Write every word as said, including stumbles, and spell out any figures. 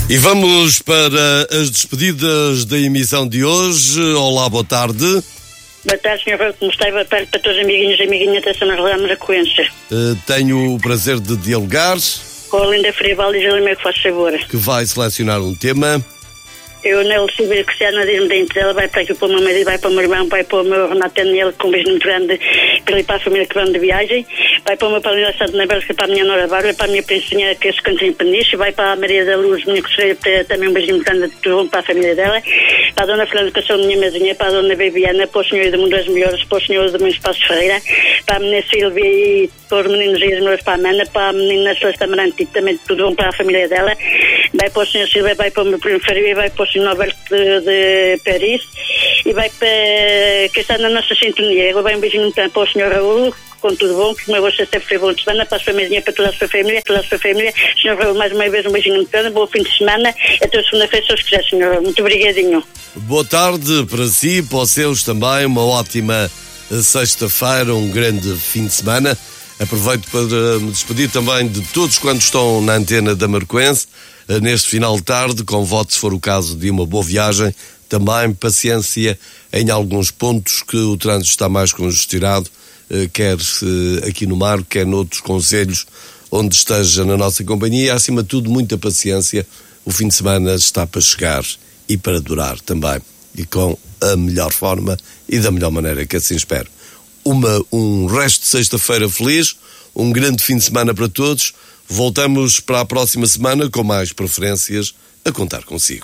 E vamos para as despedidas da emissão de hoje. Olá, boa tarde. Boa tarde, senhor. Como está? Boa tarde para todos os amiguinhos e amiguinhas da São José Maracoense. Uh, tenho o prazer de dialogar com a Linda Frivaldi e Júlia que faz sabor. Que vai selecionar um tema. Eu, Nelo Silveira Cristiano, diz-me dentro dela, vai para aqui para o meu marido, vai para o meu irmão, vai para o meu Renato Daniel, com um beijo muito grande, para ele para a família que vão de viagem, vai para o meu padrinho Santo na Bélgica, para a minha Nora Bárbara, para a minha princesinha que se canta em Peniche, vai para a Maria da Luz, minha costureira, também um beijinho muito grande para a família dela, para a Dona Fernanda Cação, minha mesinha, para a Dona Bebiana, para o Senhor Edmundo das Melhores, para o Senhor Domingos Passos Ferreira, para a menina Silvia e para os meninos e as mulheres, para a Amanda, para a menina Celeste Amarante, também tudo bom para a família dela, vai para o Senhor Silvia, vai para o meu primo Faria e vai para o Senhor Alberto de, de Paris e vai para que está na nossa sintonia. Agora vai um beijinho para o senhor Raul, com tudo bom, que uma boa sexta foi bom de semana para a sua mesinha, para toda a sua família, toda a sua família. senhor Raul, mais uma vez um beijinho muito grande, bom fim de semana, até segunda-feira se os quiser, senhor Raul. Muito obrigadinho. Boa tarde para si, para os seus também, uma ótima sexta-feira, um grande fim de semana. Aproveito para me despedir também de todos quantos estão na antena da Maracoense neste final de tarde, com voto, se for o caso, de uma boa viagem, também paciência em alguns pontos que o trânsito está mais congestionado, quer aqui no Mar, quer noutros concelhos onde esteja na nossa companhia, e acima de tudo muita paciência, o fim de semana está para chegar e para durar também, e com a melhor forma e da melhor maneira que assim espero. Uma, um resto de sexta-feira feliz, um grande fim de semana para todos. Voltamos para a próxima semana com mais preferências a contar consigo.